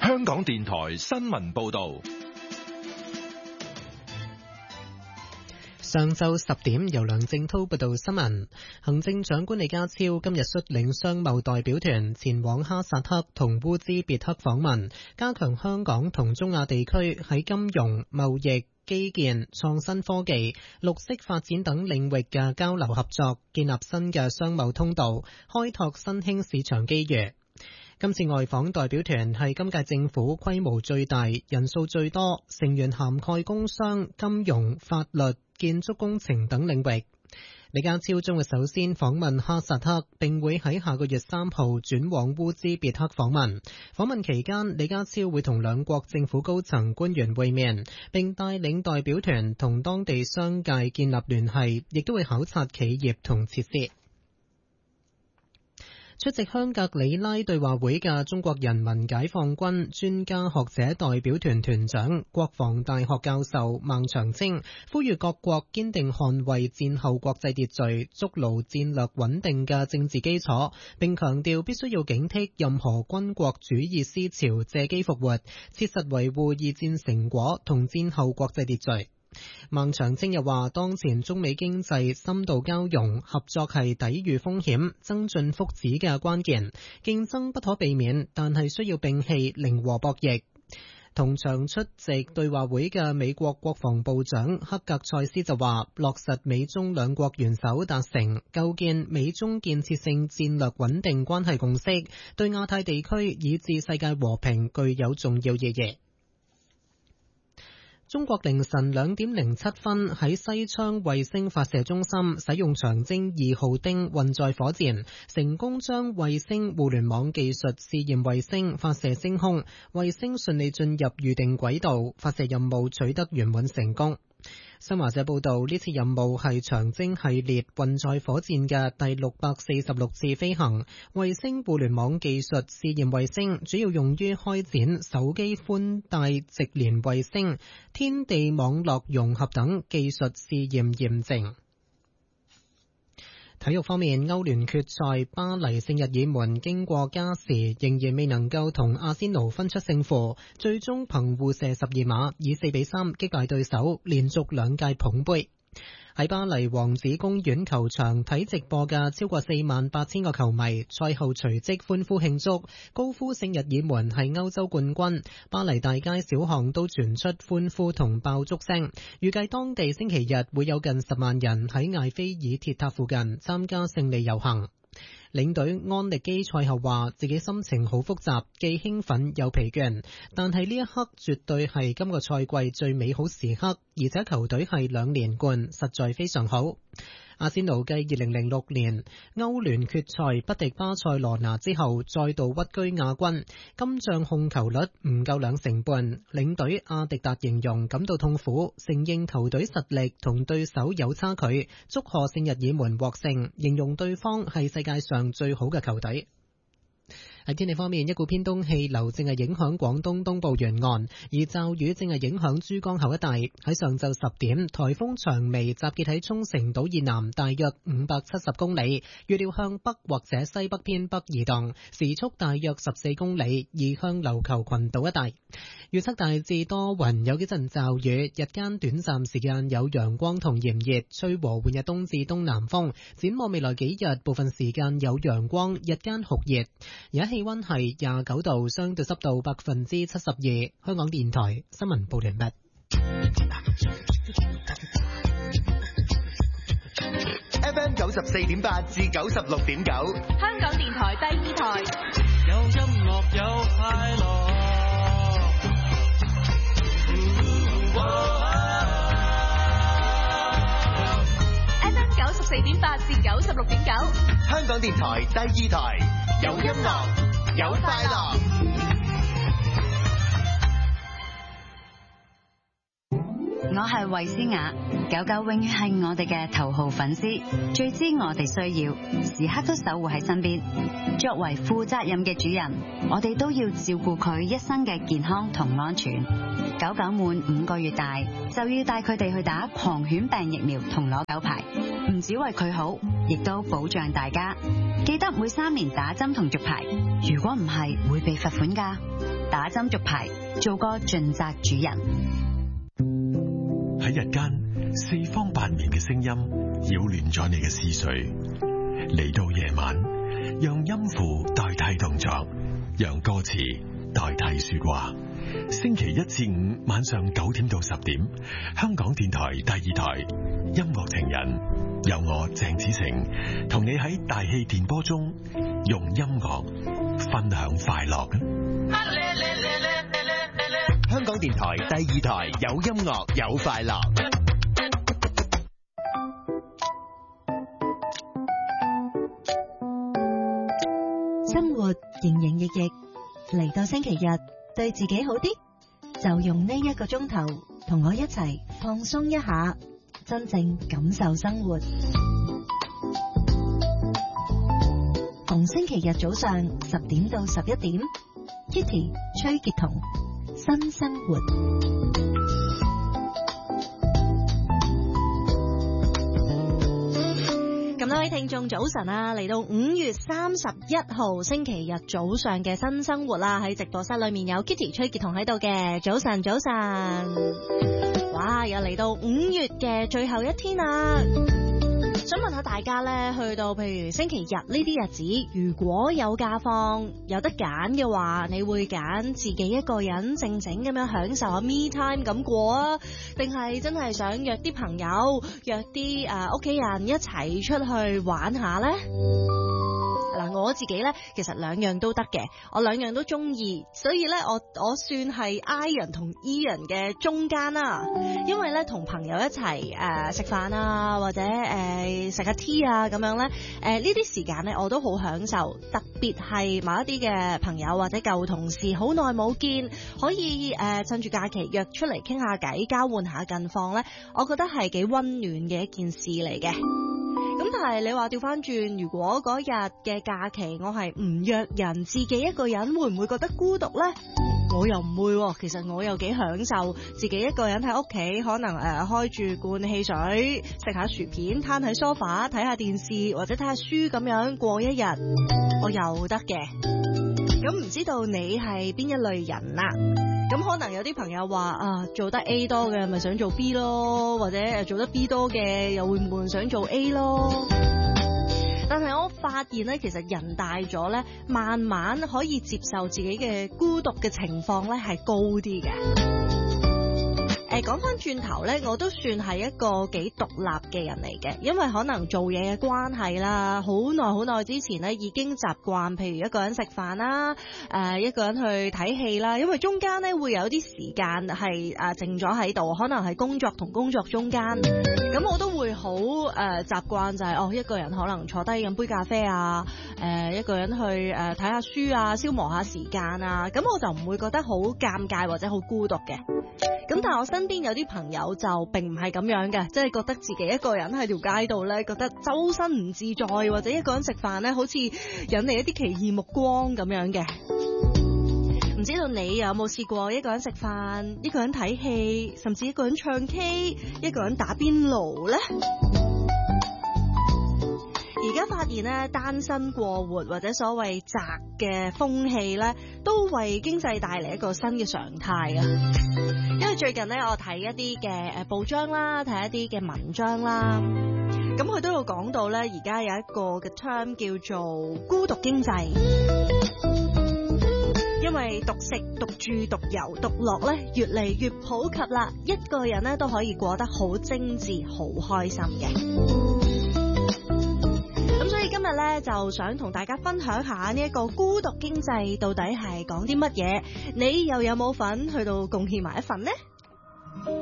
香港電台新聞報道。 上晝10點，由梁正滔報道新聞。行政長官李家超今日率領商貿代表團前往哈薩克同烏茲別克訪問，加強香港同中亞地區喺金融、貿易、基建、創新科技、綠色發展等領域嘅交流合作，建立新嘅商貿通道，開拓新興市場機遇。今次外訪代表團係今屆政府規模最大、人數最多，成員涵蓋工商、金融、法律、建築工程等領域。李家超將會首先訪問哈薩克，並會喺下個月3號轉往烏茲別克訪問。訪問期間，李家超會同兩國政府高層官員會面，並帶領代表團同當地商界建立聯繫，亦都會考察企業同設施。出席香格里拉對話會嘅中國人民解放軍專家學者代表團團長、國防大學教授孟長青呼籲各國堅定捍衛戰後國際秩序，築牢戰略穩定嘅政治基礎，並強調必須要警惕任何軍國主義思潮借機復活，切實維護二戰成果同戰後國際秩序。孟長青又話，當前中美經濟深度交融，合作係抵禦風險、增進福祉嘅關鍵，競爭不可避免，但係需要摒棄零和博弈。同場出席對話會嘅美國國防部長克格塞斯就話，落實美中兩國元首達成構建美中建設性戰略穩定關係共識，對亞太地區以至世界和平具有重要意義。中國凌晨2點07分喺西昌衛星發射中心使用長征2號丁運載火箭，成功將衛星互聯網技術試驗衛星發射升空，衛星順利進入預定軌道，發射任務取得圓滿成功。新華社報道，呢次任務係長征系列運載火箭嘅第646次飛行。衛星互聯網技術試驗衛星主要用於開展手機寬帶直連衛星、天地網絡融合等技術試驗驗證。體育方面，歐聯決賽巴黎聖日耳門經過加時仍然未能夠同阿仙奴分出勝負，最終憑互射12碼以4-3擊敗對手，連續2屆捧杯。喺巴黎王子公園球場睇直播嘅超過48,000個球迷賽後隨即歡呼慶祝，高呼聖日耳門係歐洲冠軍。巴黎大街小巷都傳出歡呼同爆竹聲，預計當地星期日會有近10萬人喺艾菲爾鐵塔附近參加勝利遊行。領隊安力基賽後話，自己心情好複雜，既興奮又疲倦，但係呢一刻絕對係今個賽季最美好時刻，而且球隊係2連冠，實在非常好。阿仙奴繼2006年歐聯決賽不敵巴塞羅那之後，再度屈居亞軍，今仗控球率唔夠2成半。領隊阿迪達形容感到痛苦，承認球隊實力同對手有差距，祝賀聖日耳門獲勝，形容對方係世界上最好嘅球隊。喺天氣方面，一股偏東氣流正係影響廣東東部沿岸，而驟雨正係影響珠江口一帶。喺上晝10點，颱風長眉集結喺沖繩島以南大約570公里，預料向北或者西北偏北移動，時速大約14公里，移向琉球群島一帶。預測大致多雲，有幾陣驟雨，日間短暫時間有陽光同炎熱，吹和緩嘅東至東南風。展望未來幾日，部分時間有陽光，日間酷熱。而家氣溫係29度，相對濕度72%。香港電台新聞報完畢。 FM 94.8至96.9， 香港電台第2台。 有音樂有快樂。 FM 94.8至96.9， 香港電台第2台，有音樂有快樂。 我係衛詩雅，狗狗永遠係我哋嘅頭號粉絲，最知我哋需要，時刻都守護喺身邊。作為負責任嘅主人，我哋都要照顧佢一生嘅健康同安全。狗狗滿5個月大，就要帶佢哋去打狂犬病疫苗同攞狗牌，唔止為佢好， 亦都保障大家。記得每3年打針同續牌，如果唔係會被罰款㗎。打針續牌，做個盡責主人。 喺日間四方八面嘅聲音擾亂咗你嘅思緒，嚟到夜晚，讓音符代替動作，讓歌詞代替說話。星期1至5晚上9點到10點，香港電台第2台音樂情人，由我鄭子誠同你喺大氣電波中用音樂分享快樂。 香港電台第2台有音樂有快樂。 生活營營役役，嚟到星期日對自己好啲，就用呢1個鐘頭同我一齊放鬆一下，真正感受生活。逢星期日早上10點到11點，Kitty 崔潔彤新生活。咁多位聽眾早晨啊，嚟到5月31號星期日早上嘅新生活啦，喺直播室裏面有 Kitty 崔潔彤喺度嘅，早晨早晨。哇，又嚟到5月嘅最後一天啦！想問下大家呢，去到譬如星期日呢啲日子，如果有假放有得揀嘅話，你會揀自己一個人靜靜咁樣享受下 me time 咁過啊，定係真係想約啲朋友約啲屋企人一齊出去玩下呢？嗱，我自己呢，其實兩樣都得嘅，我兩樣都中意，所以呢，我算係 I 人同 E 人嘅中間啦。因為呢，同朋友一齊食飯啊，或者食下 tea 啊咁樣呢，呢啲時間呢，我都好享受。特別係某一啲嘅朋友或者舊同事好耐冇見，可以趁住假期約出嚟傾下偈，交換下近況呢，我覺得係幾溫暖嘅一件事嚟嘅。咁但係你話調翻轉，如果嗰日嘅假期我係唔約人，自己一個人，會唔會覺得孤獨呢？我又唔會喎，其實我又幾享受自己一個人喺屋企，可能開住罐汽水，食下薯片，攤喺梳化睇下電視或者睇下書咁樣過一日，我又得嘅。咁唔知道你係邊一類人啊？咁可能有啲朋友話做得 A 多嘅咪想做 B 咯，或者做得 B 多嘅又會唔會想做 A 咯？但係我發現咧，其實人大咗咧，慢慢可以接受自己嘅孤獨嘅情況咧係高啲嘅。講翻轉頭咧，我都算係一個幾獨立嘅人嚟嘅，因為可能做嘢嘅關係啦，好耐之前咧已經習慣，譬如一個人食飯啦，一個人去睇戲啦，因為中間咧會有啲時間係靜咗喺度，可能係工作同工作中間，咁我都會好習慣就係一個人可能坐低飲杯咖啡啊，一個人去睇下書啊，消磨下時間啊，咁我就唔會覺得好尷尬或者好孤獨嘅。咁但係我身邊有啲朋友就並唔係咁樣嘅，即係覺得自己一個人喺條街度咧，覺得周身唔自在，或者一個人食飯咧，好似引嚟一啲奇異目光咁樣嘅。唔知道你有冇試過一個人食飯，一個人睇戲，甚至一個人唱 K， 一個人打邊爐呢？而家發現咧，單身過活或者所謂宅嘅風氣咧，都為經濟帶嚟一個新嘅常態啊！因為最近咧，我睇一啲嘅報章啦，睇一啲嘅文章啦，咁佢都有講到咧，而家有一個嘅 term 叫做孤獨經濟。因為獨食、獨住、獨遊、獨樂咧，越嚟越普及啦，一個人咧都可以過得好精緻、好開心嘅。咁所以今日咧就想同大家分享下呢一個孤獨經濟到底係講啲乜嘢，你又有冇份去到貢獻埋一份呢？